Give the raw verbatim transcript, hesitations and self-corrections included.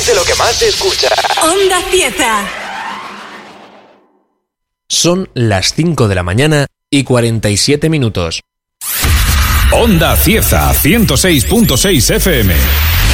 de lo que más se escucha. Onda Cieza. Son las cinco de la mañana y cuarenta y siete minutos. Onda Cieza ciento seis punto seis F M.